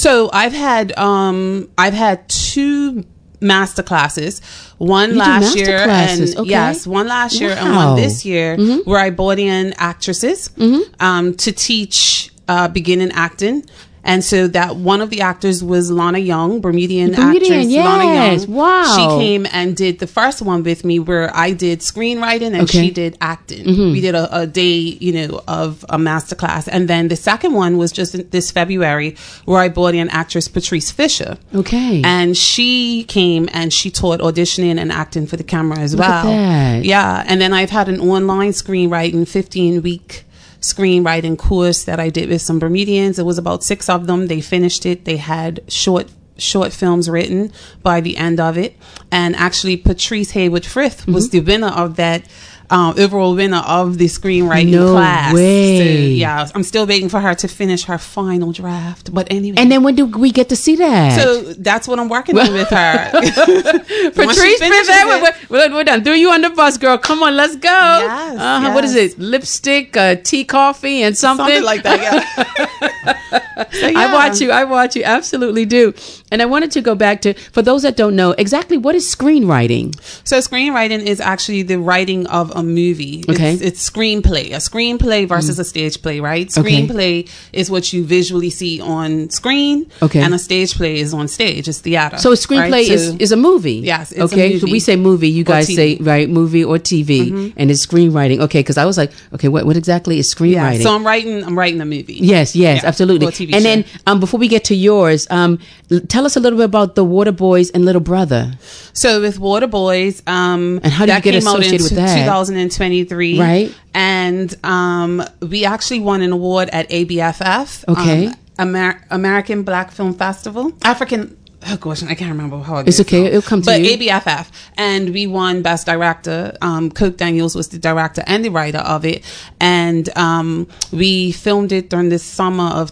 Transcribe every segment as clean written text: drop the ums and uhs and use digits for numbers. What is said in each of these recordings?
So I've had two master classes, one last year and one last year and one this year, where I brought in actresses to teach beginning acting. And so that one of the actors was Lana Young, Bermudian actress. Lana Young. Wow. She came and did the first one with me, where I did screenwriting and she did acting. We did a day, of a master class. And then the second one was just this February, where I brought in actress Patrice Fisher. Okay. And she came and she taught auditioning and acting for the camera as well. Look at that. Yeah. And then I've had an online screenwriting 15-week screenwriting course that I did with some Bermudians. It was about 6 of them. They finished it. They had short films written by the end of it. And actually, Patrice Haywood Frith was the winner of that, overall winner of the screenwriting class. No way. So, yeah, I'm still waiting for her to finish her final draft. But anyway. And then when do we get to see that? So that's what I'm working on with her. Patrice Frith, we're done. Threw you on the bus, girl. Come on, let's go. Yes, What is it? Lipstick, tea, coffee, and something like that. Yeah. So, yeah. I watch you. Absolutely do. And I wanted to go back to, for those that don't know, exactly what is screenwriting? So screenwriting is actually the writing of a movie. Okay. It's screenplay. A screenplay versus a stage play, right? Screenplay is what you visually see on screen. Okay. And a stage play is on stage. It's theater. So a screenplay right? is a movie. Yes. It's okay. a movie. So we say movie. You guys say, right, movie or TV. And it's screenwriting. Okay. Because I was like, okay, what exactly is screenwriting? Yeah. So I'm writing a movie. Yes, absolutely. TV and show. Then before we get to yours, tell us a little bit about the Water Boys and Little Brother. So with Water Boys, and how did you get associated with that? 2023, right? And we actually won an award at ABFF, okay, American Black Film Festival, African. Oh gosh, I can't remember how it is. It's okay, now. It'll come to you. But ABFF, and we won Best Director. Coke Daniels was the director and the writer of it, and we filmed it during the summer of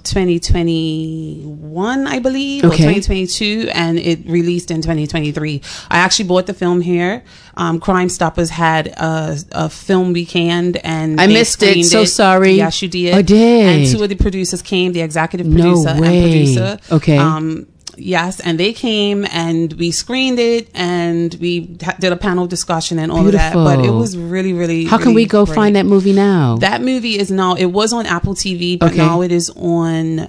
2021, I believe, or 2022, and it released in 2023. I actually bought the film here. Crime Stoppers had a film weekend, and I missed it. So sorry. Yes, you did. I did. And 2 of the producers came, the executive producer and producer. Okay. Yes, and they came and we screened it and we did a panel discussion and all Beautiful. of that. But it was really, really. How can we go find that movie now? That movie is now. It was on Apple TV, but now it is on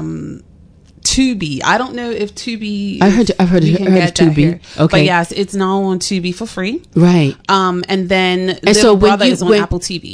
Tubi. I don't know if Tubi. I've heard of Tubi. Okay, but yes, it's now on Tubi for free. Right. And then Little Brother is on Apple TV.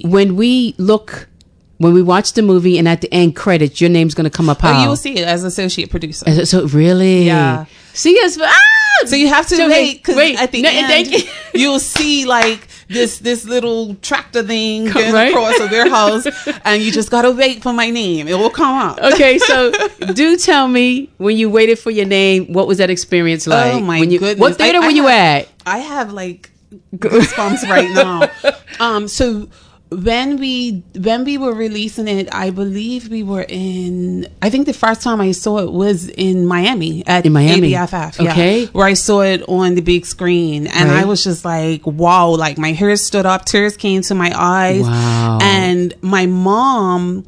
When we watch the movie and at the end credits, your name's going to come up. How? Oh, you will see it as associate producer. So really? Yeah. See us. So you have to wait because at the end you. You'll see like this little tractor thing going right? across a warehouse, and you just gotta wait for my name. It will come up. Okay, so do tell me, when you waited for your name, what was that experience like? Oh my goodness! What theater were you at? I have like goosebumps right now. So when we were releasing it, I believe we were in. I think the first time I saw it was in Miami at ABFF. Okay, where I saw it on the big screen, and I was just like, wow! Like my hair stood up, tears came to my eyes. Wow! And my mom,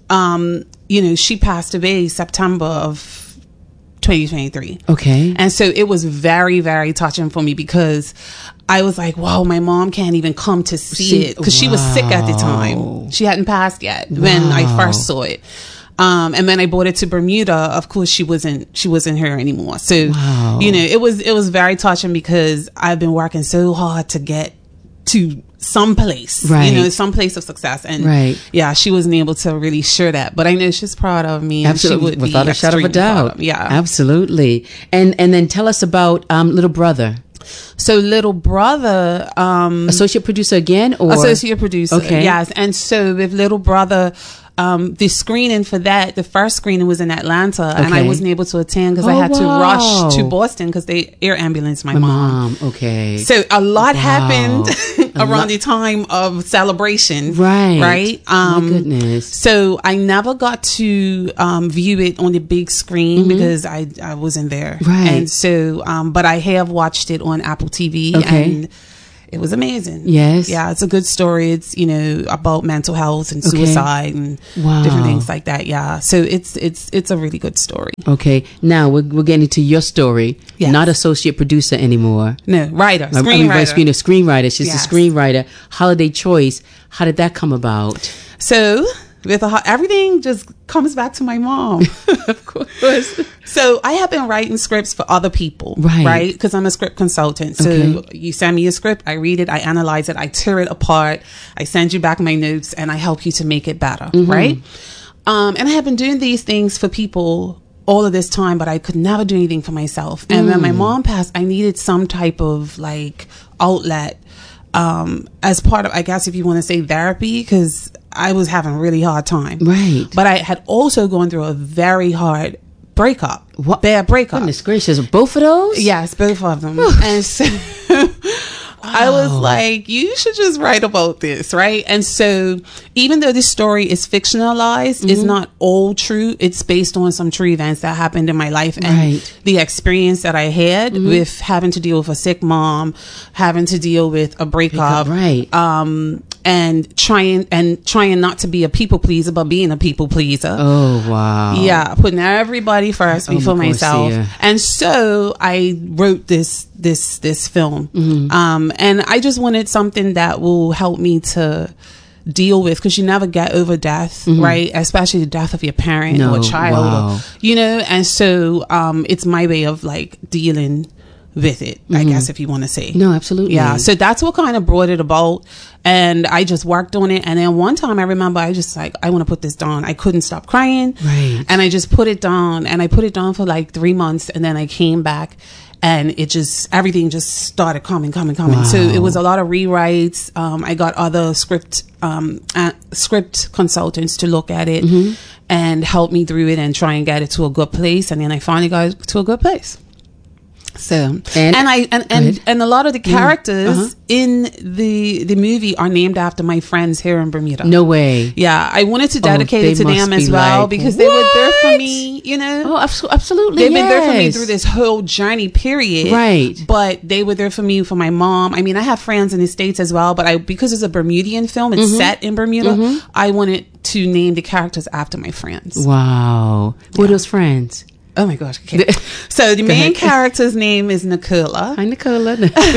she passed away September of 2023. Okay. And so it was very, very touching for me because I was like, wow, my mom can't even come to see it because she was sick at the time. She hadn't passed yet when I first saw it. And when I brought it to Bermuda, of course she wasn't here anymore. So, it was very touching because I've been working so hard to get to some place, some place of success. And she wasn't able to really share that, but I know she's proud of me. Absolutely. And she would without be a shadow of a doubt. Yeah, absolutely. And then tell us about Little Brother. So Little Brother, associate producer again, or associate producer. Okay. Yes. And so with Little Brother, the screening for that, the first screening was in Atlanta, and I wasn't able to attend because I had to rush to Boston because they air ambulance my mom. Okay. So a lot happened around the time of celebration. Right. My goodness. So I never got to view it on the big screen because I wasn't there. Right. And so, but I have watched it on Apple TV. Okay. And It was amazing. Yes. Yeah, it's a good story. It's, about mental health and suicide and different things like that. Yeah. So it's a really good story. Okay. Now we're getting to your story. Yes. Not associate producer anymore. No, writer. Screenwriter. Screenwriter. She's a screenwriter. Holiday Choice. How did that come about? So everything just comes back to my mom. Of course. So I have been writing scripts for other people, right? Because I'm a script consultant. So you send me a script, I read it, I analyze it, I tear it apart, I send you back my notes, and I help you to make it better, right? And I have been doing these things for people all of this time, but I could never do anything for myself. And when my mom passed, I needed some type of outlet as part of, I guess, if you want to say therapy, because I was having a really hard time. Right. But I had also gone through a very hard breakup. Bad breakup. Goodness gracious. Both of those? Yes, both of them. And so I was like, you should just write about this, right? And so even though this story is fictionalized, it's not all true. It's based on some true events that happened in my life and the experience that I had with having to deal with a sick mom, having to deal with a breakup. Right. And trying not to be a people pleaser, but being a people pleaser. Oh, wow. Yeah, putting everybody first before myself. Yeah. And so I wrote this film. And I just wanted something that will help me to deal with, because you never get over death, right? Especially the death of your parent or child, or, and so it's my way of dealing with it, I guess, if you want to say. No, absolutely. Yeah. So that's what kind of brought it about. And I just worked on it. And then one time I remember I just I want to put this down. I couldn't stop crying. Right. And I just put it down, and I put it down for 3 months. And then I came back, and everything just started coming. Wow. So it was a lot of rewrites. I got other script consultants to look at it and help me through it and try and get it to a good place. And then I finally got it to a good place. So and a lot of the characters in the movie are named after my friends here in Bermuda. No way. Yeah, I wanted to dedicate it to them as well, because they were there for me, Oh, absolutely. They've been there for me through this whole journey period. Right. But they were there for me, for my mom. I mean, I have friends in the States as well, but because it's a Bermudian film, it's set in Bermuda, I wanted to name the characters after my friends. Wow. Who are those friends? Oh my gosh. Okay. So the main character's name is Nicola. Hi, Nicola.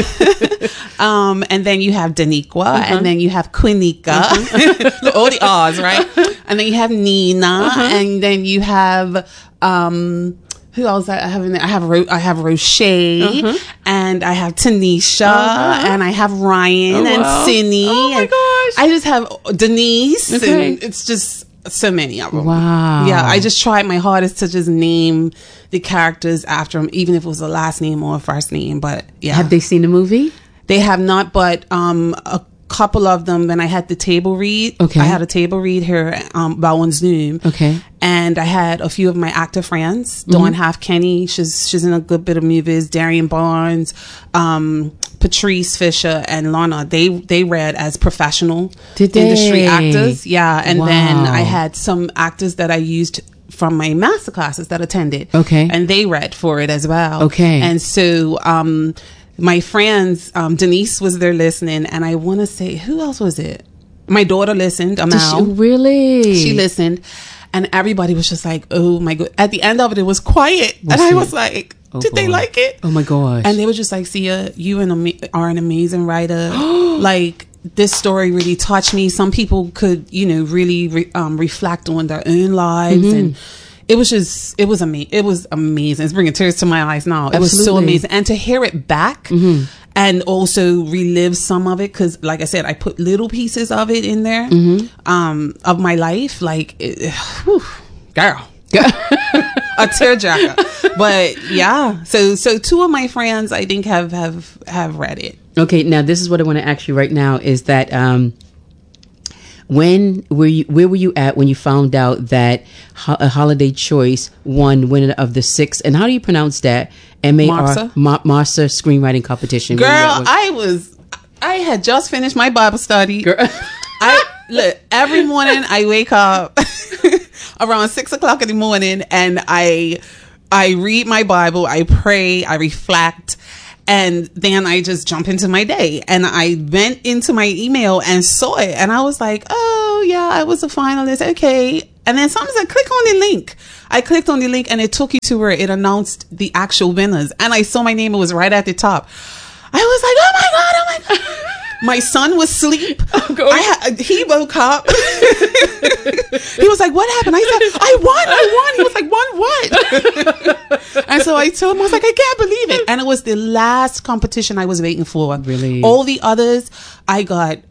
And then you have Daniqua, and then you have Quinica. All the R's, right? And then you have Nina, and then you have who else I have in there? I have Roche, and I have Tanisha, and I have Ryan and Cindy. Oh my gosh. I just have Denise, and it's just so many of them. Wow. Yeah, I just tried my hardest to just name the characters after them, even if it was a last name or a first name. But yeah. Have they seen the movie? They have not, but a couple of them, when I had the table read, I had a table read here about on Zoom. Okay. And I had a few of my actor friends, Dawn Half Kenny, she's in a good bit of movies, Darian Barnes, Patrice Fisher, and Lana. They read as professional industry actors. Yeah. And then I had some actors that I used from my master classes that attended. Okay. And they read for it as well. Okay. And so my friends, Denise was there listening, and I want to say, who else was it? My daughter listened, Amal. Really? She listened. And everybody was just like, oh my God. At the end of it, it was quiet. I was like, did they like it? Oh my gosh. And they were just like, Sia, you are an amazing writer. This story really touched me. Some people could, really reflect on their own lives. And it was amazing. It was amazing. It's bringing tears to my eyes now. It was so amazing. And to hear it back and also relive some of it, because like I said, I put little pieces of it in there of my life. Girl. A tearjerker. But yeah, so two of my friends I think have read it. Okay, now this is what I want to ask you right now, is that where were you at when you found out that a Holiday Choice won winner of the 6th, and how do you pronounce that? Marsa screenwriting competition. Girl, I had just finished my Bible study. Girl. Look, every morning I wake up around 6:00 in the morning, and I read my Bible, I pray, I reflect, And then I just jump into my day, and I went into my email and saw it, and I was like, oh yeah, I was a finalist. Okay. And then something said, click on the link. I clicked on the link, and it took you to where it announced the actual winners. And I saw my name. It was right at the top. I was like, oh my God. My son was asleep. He woke up. He was like, what happened? I said, I won. He was like, won what? And so I told him, I was like, I can't believe it. And it was the last competition I was waiting for. Really? All the others, I got,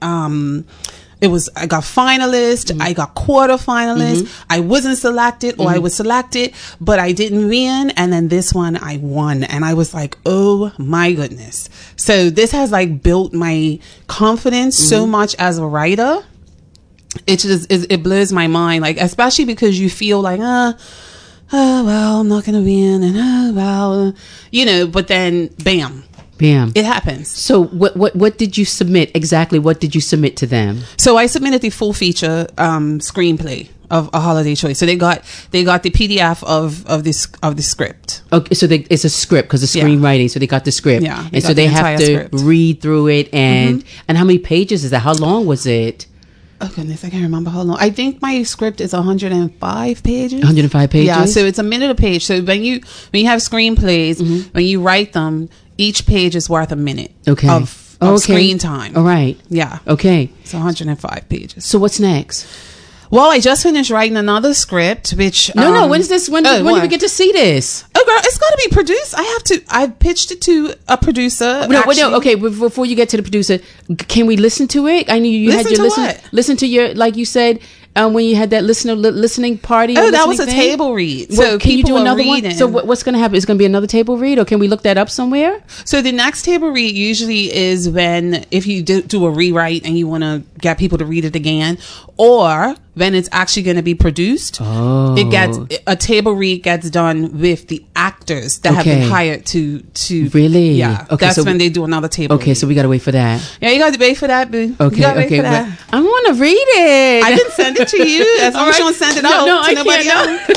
I got finalist, I got quarterfinalist, I wasn't selected, or I was selected, but I didn't win. And then this one I won, and I was like, oh my goodness. So this has like built my confidence so much as a writer. It just it blows my mind, like, especially because you feel like, oh well, I'm not gonna win, and oh well, you know, but then bam, it happens. So what did you submit exactly? What did you submit to them? So I submitted the full feature screenplay of A Holiday Choice. So they got the PDF of the script. Okay, so it's a script because it's screenwriting. So they got the script, and so they have to read through it. And how many pages is that? How long was it? Oh goodness, I can't remember how long. I think my script is 105 pages. 105 pages. Yeah, so it's a minute a page. So when you have screenplays, when you write them, each page is worth a minute of screen time. All right. Yeah. Okay. It's 105 pages. So what's next? Well, I just finished writing another script, which no. When's this? When do we get to see this? Oh, girl, it's got to be produced. I pitched it to a producer. No. Okay, before you get to the producer, can we listen to it? I knew you had your listen to your, like you said, when you had that listening party. Oh, that was a table read. So can you do another one? So what's going to happen? Is going to be another table read, or can we look that up somewhere? So the next table read usually is if you do a rewrite and you want to get people to read it again, or when it's actually going to be produced. A table read gets done with the actors that have been hired to really. Yeah, okay, that's when they do another table. Okay, read. So we got to wait for that. Yeah, you got to wait for that, boo. Okay, I want to read it. I didn't send it to you. As long as you don't send it out to nobody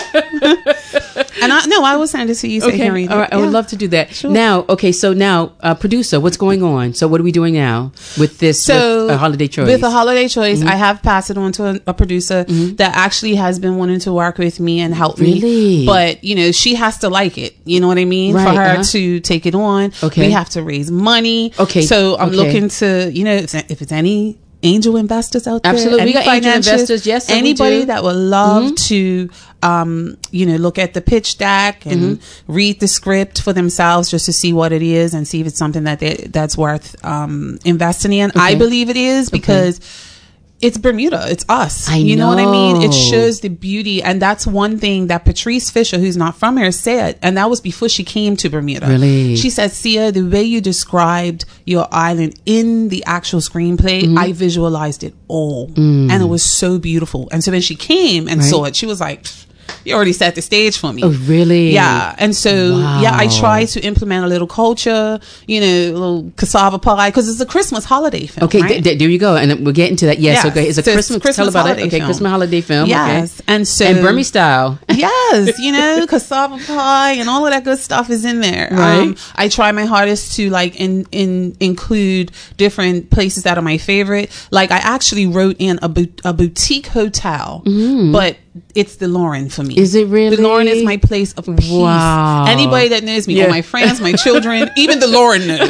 else. And I will send it to you. So you can read it. All right, I would love to do that. Sure. Now, producer, what's going on? So what are we doing now with this? So with A Holiday Choice. With A Holiday Choice, I have passed it on to a producer that actually has been wanting to work with me and help me. But she has to like it. You know what I mean? Right, for her to take it on, we have to raise money. Okay. So I'm looking to if it's any angel investors out there. Absolutely, we got angel investors. Yes, anybody that would love to look at the pitch deck and read the script for themselves just to see what it is and see if it's something that's worth investing in. I believe it is because it's Bermuda. It's us. You know what I mean? It shows the beauty. And that's one thing that Patrice Fisher, who's not from here, said. And that was before she came to Bermuda. Really? She said, Sia, the way you described your island in the actual screenplay, I visualized it all. And it was so beautiful. And so when she came and saw it, she was like, you already set the stage for me. Oh, really? Yeah. And so, I try to implement a little culture, a little cassava pie, because it's a Christmas holiday film. Okay, right? there you go. And we'll get into that. Yes. Okay. It's a Christmas tell about it. Okay, film. Christmas holiday film. Yes. Okay. And Burmese style. Yes. Cassava pie and all of that good stuff is in there. Right. I try my hardest to include different places that are my favorite. Like I actually wrote in a boutique hotel, but it's the Lauren for me. Is it really? The Lauren is my place of peace. Wow. Anybody that knows me, all my friends, my children, even the Lauren knows.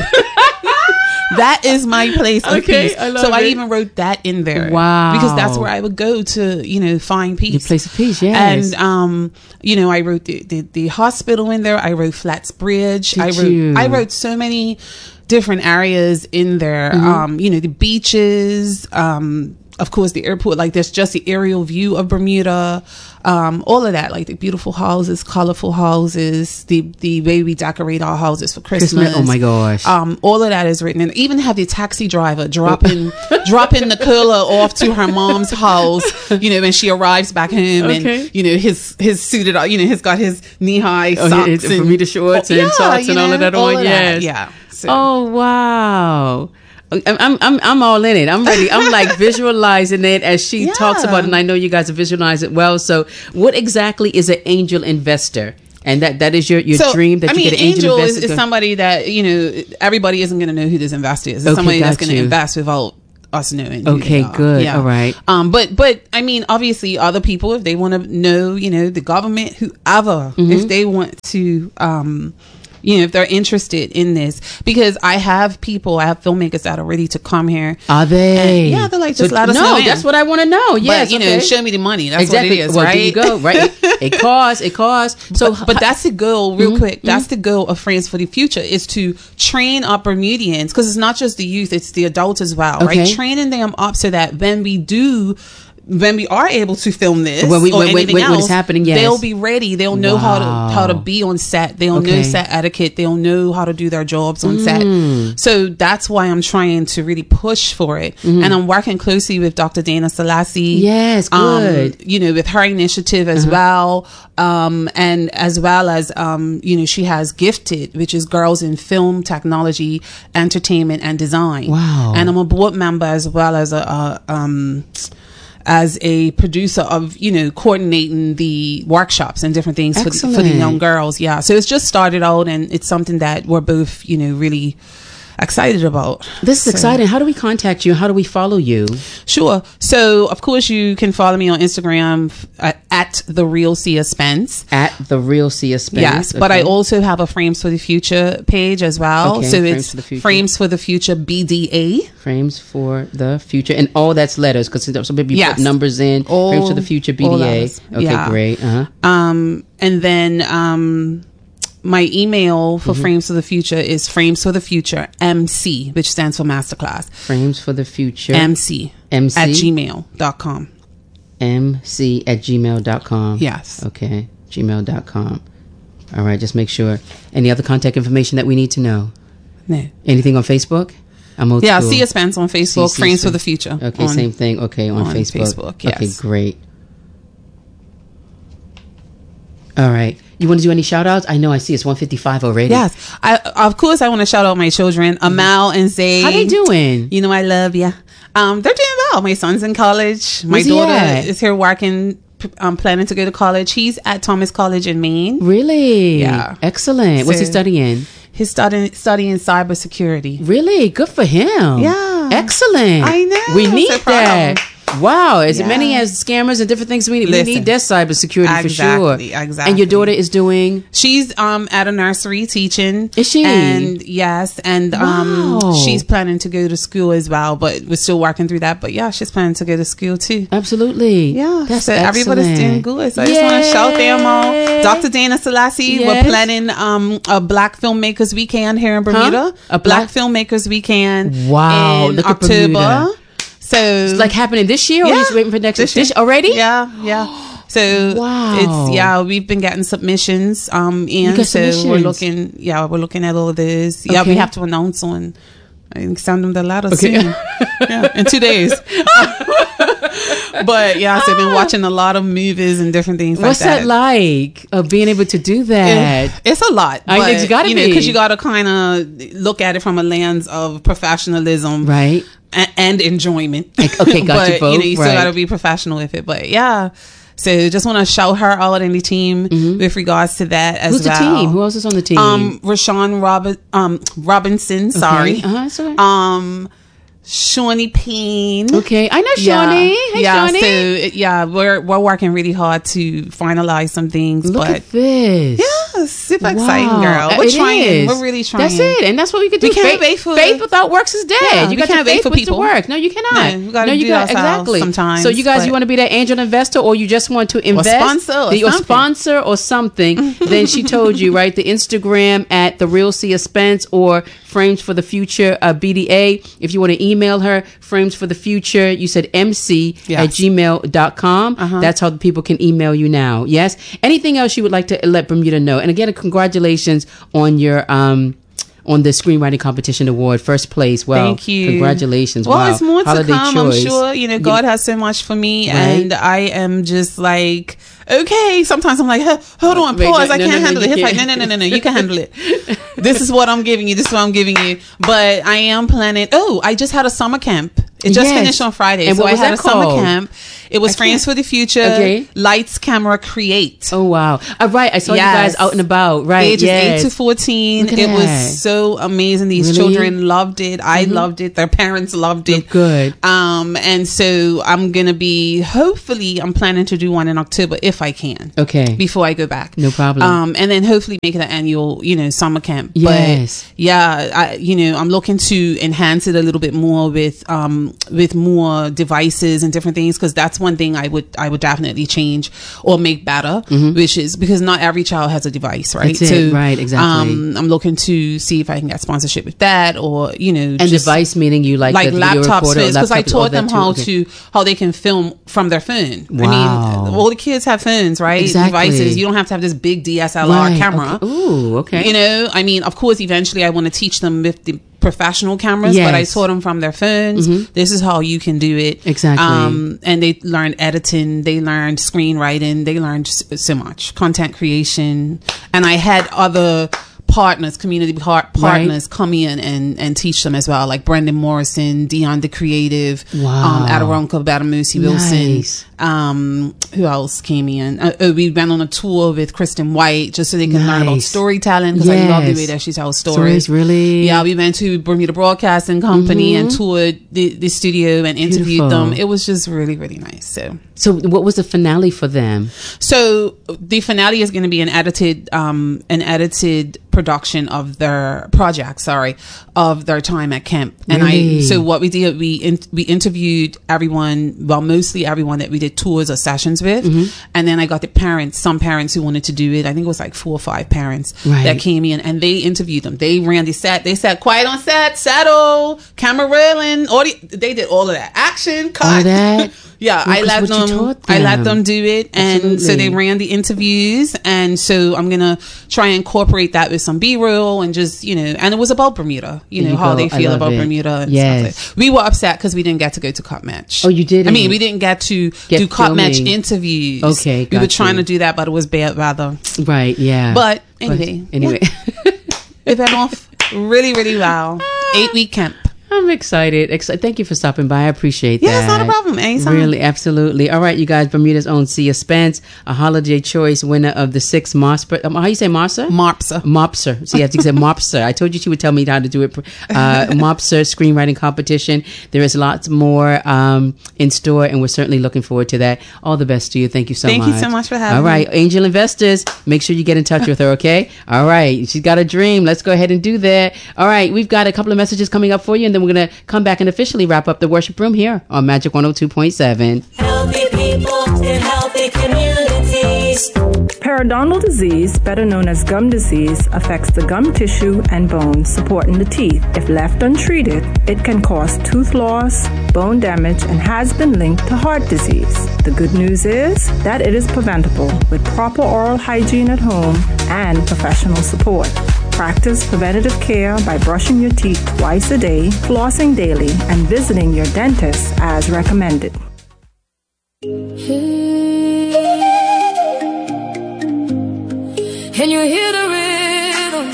That is my place of peace. I even wrote that in there. Wow. Because that's where I would go to, find peace. Your place of peace, yes. And, I wrote the hospital in there. I wrote Flats Bridge. I wrote so many different areas in there. The beaches, of course, the airport, like there's just the aerial view of Bermuda, all of that, like the beautiful houses, colorful houses, the way we decorate our houses for Christmas. Oh my gosh. All of that is written in. Even have the taxi driver dropping Nicola off to her mom's house, when she arrives back home and, his suited up, he's got his knee-high socks and Bermuda shorts and socks and all of that on. Yes. Yeah. So. Oh, wow. I'm all in it. I'm ready. I'm like visualizing it as she talks about it, and I know you guys visualize it well. So what exactly is an angel investor? And that is your dream that you get an angel investor. Is somebody that, everybody isn't going to know who this investor is. It's somebody that's going to invest without us knowing. Okay, good. Yeah. All right. But I mean, obviously other people, if they want to know, the government, whoever, if they want to, if they're interested in this, because I have filmmakers that are ready to come here. Are they? And, they're like, just let us know. No, that's what I want to know. Yes, but, show me the money. That's exactly what it is, well, right? There you go. Right. It costs. So, but that's the goal. Real quick, that's the goal of Frames for the Future, is to train up Bermudians, because it's not just the youth; it's the adults as well, right? Training them up so that when we are able to film this when it's happening, yes, they'll be ready. They'll know how to be on set. They'll know set etiquette. They'll know how to do their jobs on set. So that's why I'm trying to really push for it. And I'm working closely with Dr. Dana Selassie. Yes, good. With her initiative as well. And as well as, she has Gifted, which is Girls in Film, Technology, Entertainment, and Design. Wow. And I'm a board member as well as a producer of, coordinating the workshops and different things for the young girls. Yeah. So it's just started out, and it's something that we're both, really excited about. This is exciting. How do we contact you? How do we follow you? Sure. So of course you can follow me on Instagram at The Real Sia Spence. At The Real Sia Spence. Yes. Okay. But I also have a Frames for the Future page as well. Okay, so it's Frames for the Future BDA. Frames for the Future. And all that's letters, because some people put numbers in. Frames for the Future BDA. Okay, great. And then my email for Frames for the Future is Frames for the Future MC, which stands for Masterclass. Frames for the Future MC at gmail.com. MC at gmail.com. Yes. Okay. Gmail.com. All right. Just make sure. Any other contact information that we need to know? No. Anything on Facebook? I'm old school. Sia Spence on Facebook. Frames for the Future. Okay. Same thing. Okay. On Facebook. Yes. Okay. Great. All right. You want to do any shout outs? I know I see it's 1:55 already. Yes. Of course I want to shout out my children, Amal and Zay. How they doing? I love you. They're doing well. My son's in college. My daughter is here working, planning to go to college. He's at Thomas College in Maine. Really? Yeah. Excellent. What's he studying? He's studying cybersecurity. Really? Good for him. Yeah. Excellent. I know. We need that. Wow, as many as scammers and different things we need that cybersecurity for sure. Exactly. And your daughter is doing? She's at a nursery teaching. Is she? And yes, and she's planning to go to school as well, but we're still working through that. But yeah, she's planning to go to school too. Absolutely. Yeah. That's so everybody's doing good. So I just want to shout them all. Dr. Dana Selassie, we're planning a Black Filmmakers Weekend here in Bermuda. A Black Filmmakers Weekend. Wow. In October. So it's like happening this year, or are you just waiting for next year? Already? Yeah. So wow. We've been getting submissions. And submissions. we're looking at all this. Yeah, we have to announce on and send them the letter soon. In 2 days. But so I've been watching a lot of movies and different things. What's that like? Of being able to do that? It's a lot. I think you got to be, because you got to kind of look at it from a lens of professionalism, right? And enjoyment. Okay, got you both. You still got to be professional with it. But so just want to shout her out and the team with regards to that as Who's well. Who's the team? Who else is on the team? Rashawn Robinson. Sorry. Sorry. Shawnee Payne. Okay, I know Shawnee. Hey, Shawnee. So we're working really hard to finalize some things. Look at this. Yeah, super exciting, girl. We're trying. We're really trying. That's it, and that's what we could do. We can't wait for faith without works is dead. Yeah, you got can't faith for people to work. No, you cannot. No, you got to do ourselves exactly. Sometimes. So you guys, you want to be that angel investor, or you just want to invest, or sponsor or something? Then she told you, right? The Instagram at The Real Sia Spence or Frames for the Future BDA. If you want to email her, Frames for the Future, you said MC at gmail.com. That's how people can email you now. Yes. Anything else you would like to let Bermuda know? And again, congratulations on your on the screenwriting competition award, first place. Well, thank you. Congratulations. Well, wow. it's more Holiday to come. choice. I'm sure God has so much for me, and I am just like, okay. Sometimes I'm like, hold on, pause. I can't handle it. He's like, no, you can handle it. This is what I'm giving you. This is what I'm giving you. But I am planning. I just had a summer camp It just finished on Friday. And so what was I had that a summer called? camp. It was Frames for the Future. Okay. Lights, Camera, Create. Oh, wow. Right. I saw you guys out and about. Right. Ages 8 to 14. It was so amazing. These children loved it. I loved it. Their parents loved it. Good. And so I'm going to be, hopefully, I'm planning to do one in October if I can. Okay. Before I go back. No problem. And then hopefully make it an annual, summer camp. Yes. But yeah, I'm looking to enhance it a little bit more with more devices and different things, because that's one thing I would definitely change or make better, which is because not every child has a device, right? That's it. Right, exactly. I'm looking to see if I can get sponsorship with that, or and device meaning you like the laptops, because I taught them how they can film from their phone. Wow. I mean, all the kids have phones, right? Exactly. Devices. You don't have to have this big DSLR camera. Okay. Ooh, okay. I mean, of course, eventually I want to teach them with the professional cameras, but I taught them from their phones. This is how you can do it. Exactly. And they learned editing, they learned screenwriting, they learned so much content creation. And I had other partners, community partners come in and teach them as well, like Brendan Morrison, Dion the Creative, Aderonka Batamusi Wilson. Who else came in? We went on a tour with Kristen White just so they can learn about storytelling, because I love the way that she tells stories. Really? Yeah, we went to Bermuda Broadcasting Company and toured the studio and interviewed them. It was just really, really nice. So what was the finale for them? So the finale is going to be an edited production of their project, of their time at camp. And so what we did, we interviewed everyone, mostly everyone that we did tours or sessions with. And then I got some parents who wanted to do it. I think it was like 4 or 5 parents that came in, and they interviewed them. They ran the set. They sat quiet on set, saddle, camera rolling, audio. They did all of that. Action, cut. All that? Yeah, I let them do it. And so they ran the interviews. And so I'm going to try and incorporate that with some B-roll and just, and it was about Bermuda, how they feel about Bermuda and stuff like that. We were upset because we didn't get to go to Cup Match. Oh, you didn't? I mean, we didn't get to do Cup Match interviews. Okay, we were trying to do that, but it was bad weather. Right, yeah. But anyway. It went off really, really well. 8-week camp. I'm excited. Thank you for stopping by. I appreciate that. Yeah, it's not a problem. Anytime. Really, absolutely. All right, you guys. Bermuda's own Sia Spence, a holiday choice winner of the 6th Mopser. How you say Mopser? Mopser. See, I think you said Mopser. I told you she would tell me how to do it. Mopser screenwriting competition. There is lots more in store, and we're certainly looking forward to that. All the best to you. Thank you so much. Thank you so much for having me. All right, Angel Investors, make sure you get in touch with her, okay? All right, she's got a dream. Let's go ahead and do that. All right, we've got a couple of messages coming up for you, and then we're going to come back and officially wrap up the worship room here on Magic 102.7. Healthy people in healthy communities. Periodontal disease, better known as gum disease, affects the gum tissue and bones supporting the teeth. If left untreated, it can cause tooth loss, bone damage, and has been linked to heart disease. The good news is that it is preventable with proper oral hygiene at home and professional support. Practice preventative care by brushing your teeth twice a day, flossing daily, and visiting your dentist as recommended. Can you hear the rhythm?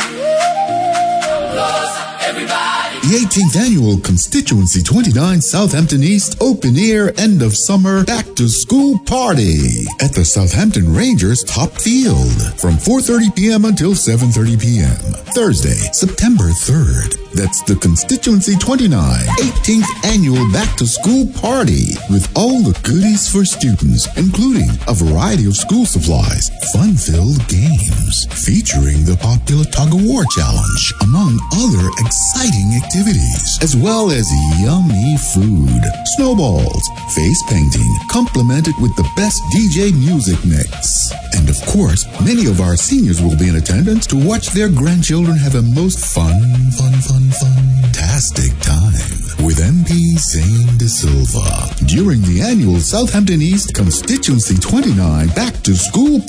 Everybody. The 18th Annual Constituency 29 Southampton East Open Air End of Summer Back to School Party at the Southampton Rangers Top Field from 4:30 p.m. until 7:30 p.m. Thursday, September 3rd. That's the Constituency 29 18th Annual Back to School Party with all the goodies for students, including a variety of school supplies, fun-filled games, featuring the popular tug-of-war challenge, among other exciting activities, as well as yummy food, snowballs, face painting, complemented with the best DJ music mix. And of course, many of our seniors will be in attendance to watch their grandchildren have a most fantastic time with MP Zane De Silva during the annual Southampton East Constituency 29 Back to School